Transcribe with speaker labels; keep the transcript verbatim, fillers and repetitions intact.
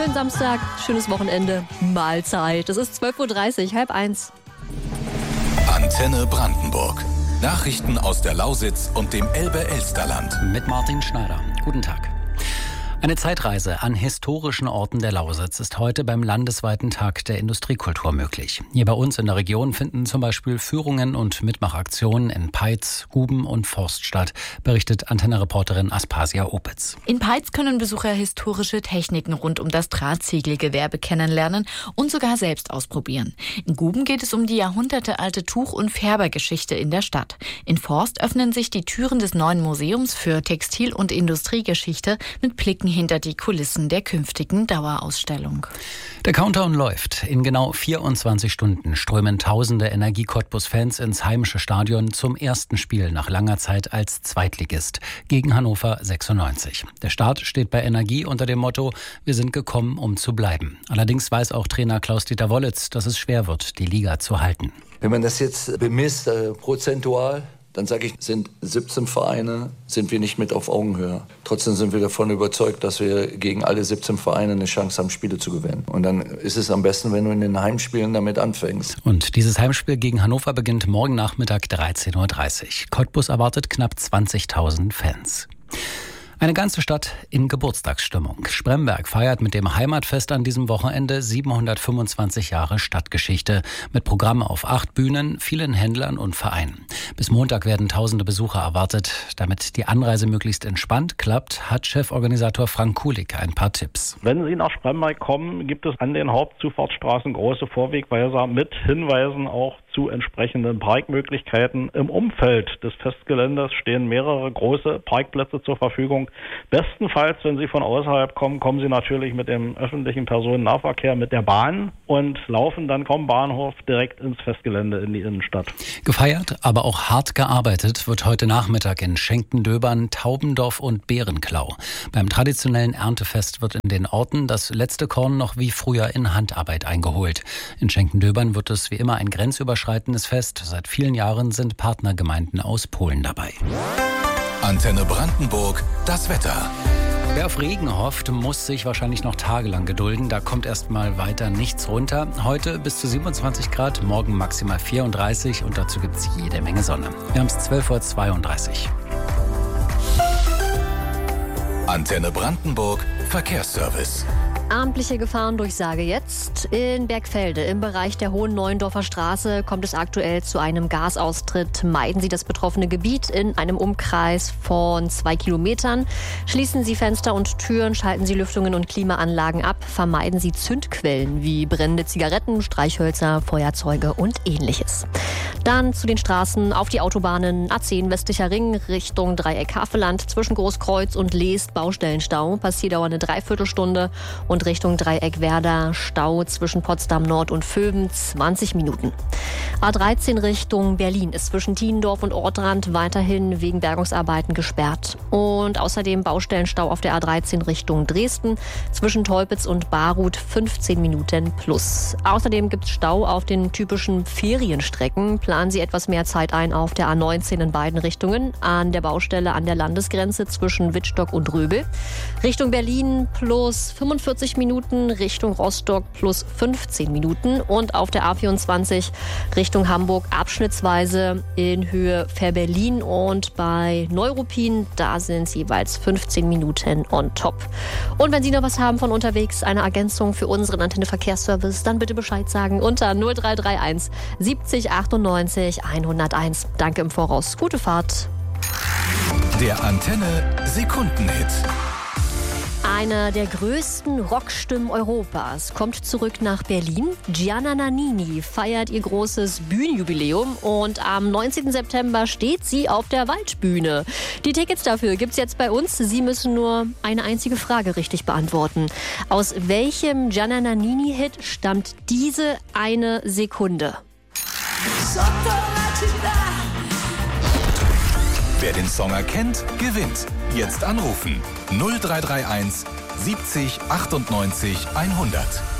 Speaker 1: schönen Samstag, schönes Wochenende, Mahlzeit. Es ist zwölf Uhr dreißig, halb eins.
Speaker 2: Antenne Brandenburg. Nachrichten aus der Lausitz und dem Elbe-Elsterland.
Speaker 3: Mit Martin Schneider. Guten Tag. Eine Zeitreise an historischen Orten der Lausitz ist heute beim landesweiten Tag der Industriekultur möglich. Hier bei uns in der Region finden zum Beispiel Führungen und Mitmachaktionen in Peitz, Guben und Forst statt, berichtet Antenne-Reporterin Aspasia Opitz.
Speaker 4: In Peitz können Besucher historische Techniken rund um das Drahtsegelgewerbe kennenlernen und sogar selbst ausprobieren. In Guben geht es um die jahrhundertealte Tuch- und Färbergeschichte in der Stadt. In Forst öffnen sich die Türen des neuen Museums für Textil- und Industriegeschichte mit Blicken hinter die Kulissen der künftigen Dauerausstellung.
Speaker 3: Der Countdown läuft. In genau vierundzwanzig Stunden strömen tausende Energie-Cottbus-Fans ins heimische Stadion zum ersten Spiel nach langer Zeit als Zweitligist gegen Hannover sechsundneunzig. Der Start steht bei Energie unter dem Motto: Wir sind gekommen, um zu bleiben. Allerdings weiß auch Trainer Klaus-Dieter Wollitz, dass es schwer wird, die Liga zu halten.
Speaker 5: Wenn man das jetzt bemisst, äh, prozentual, dann sage ich, sind siebzehn Vereine, sind wir nicht mit auf Augenhöhe. Trotzdem sind wir davon überzeugt, dass wir gegen alle siebzehn Vereine eine Chance haben, Spiele zu gewinnen. Und dann ist es am besten, wenn du in den Heimspielen damit anfängst.
Speaker 3: Und dieses Heimspiel gegen Hannover beginnt morgen Nachmittag dreizehn Uhr dreißig. Cottbus erwartet knapp zwanzigtausend Fans. Eine ganze Stadt in Geburtstagsstimmung. Spremberg feiert mit dem Heimatfest an diesem Wochenende siebenhundertfünfundzwanzig Jahre Stadtgeschichte mit Programm auf acht Bühnen, vielen Händlern und Vereinen. Bis Montag werden tausende Besucher erwartet. Damit die Anreise möglichst entspannt klappt, hat Cheforganisator Frank Kulik ein paar Tipps.
Speaker 6: Wenn Sie nach Spremberg kommen, gibt es an den Hauptzufahrtsstraßen große Vorwegweiser mit Hinweisen auch zu entsprechenden Parkmöglichkeiten. Im Umfeld des Festgeländes stehen mehrere große Parkplätze zur Verfügung. Bestenfalls, wenn Sie von außerhalb kommen, kommen Sie natürlich mit dem öffentlichen Personennahverkehr, mit der Bahn und laufen dann vom Bahnhof direkt ins Festgelände in die Innenstadt.
Speaker 3: Gefeiert, aber auch hart gearbeitet wird heute Nachmittag in Schenkendöbern, Taubendorf und Bärenklau. Beim traditionellen Erntefest wird in den Orten das letzte Korn noch wie früher in Handarbeit eingeholt. In Schenkendöbern wird es wie immer ein grenzüberschreitendes Fest. Seit vielen Jahren sind Partnergemeinden aus Polen dabei.
Speaker 2: Antenne Brandenburg, das Wetter.
Speaker 3: Wer auf Regen hofft, muss sich wahrscheinlich noch tagelang gedulden. Da kommt erstmal weiter nichts runter. Heute bis zu siebenundzwanzig Grad, morgen maximal vierunddreißig und dazu gibt es jede Menge Sonne. Wir haben es zwölf Uhr zweiunddreißig.
Speaker 2: Antenne Brandenburg, Verkehrsservice.
Speaker 1: Amtliche Gefahrendurchsage jetzt. In Bergfelde im Bereich der Hohen Neuendorfer Straße kommt es aktuell zu einem Gasaustritt. Meiden Sie das betroffene Gebiet in einem Umkreis von zwei Kilometern. Schließen Sie Fenster und Türen, schalten Sie Lüftungen und Klimaanlagen ab. Vermeiden Sie Zündquellen wie brennende Zigaretten, Streichhölzer, Feuerzeuge und ähnliches. Dann zu den Straßen auf die Autobahnen A zehn Westlicher Ring Richtung Dreieck Havelland zwischen Großkreuz und Leest Baustellenstau. Passierdauer eine Dreiviertelstunde und Richtung Dreieck Werder Stau zwischen Potsdam Nord und Vöben zwanzig Minuten. A dreizehn Richtung Berlin ist zwischen Tiendorf und Ortrand weiterhin wegen Bergungsarbeiten gesperrt. Und außerdem Baustellenstau auf der A dreizehn Richtung Dresden zwischen Teupitz und Baruth fünfzehn Minuten plus. Außerdem gibt es Stau auf den typischen Ferienstrecken. Planen Sie etwas mehr Zeit ein auf der A neunzehn in beiden Richtungen. An der Baustelle an der Landesgrenze zwischen Wittstock und Röbel. Richtung Berlin plus fünfundvierzig Minuten, Richtung Rostock plus fünfzehn Minuten und auf der A vierundzwanzig Richtung Hamburg abschnittsweise in Höhe Fährberlin und bei Neuruppin, da sind es jeweils fünfzehn Minuten on top. Und wenn Sie noch was haben von unterwegs, eine Ergänzung für unseren Antenne Verkehrsservice, dann bitte Bescheid sagen unter null drei drei eins siebzig achtundneunzig hunderteins. Danke im Voraus. Gute Fahrt.
Speaker 2: Der Antenne Sekundenhit.
Speaker 1: Einer der größten Rockstimmen Europas kommt zurück nach Berlin. Gianna Nannini feiert ihr großes Bühnenjubiläum und am neunzehnten September steht sie auf der Waldbühne. Die Tickets dafür gibt's jetzt bei uns. Sie müssen nur eine einzige Frage richtig beantworten. Aus welchem Gianna Nannini-Hit stammt diese eine Sekunde?
Speaker 2: Wer den Song erkennt, gewinnt. Jetzt anrufen null drei drei eins siebzig achtundneunzig hundert.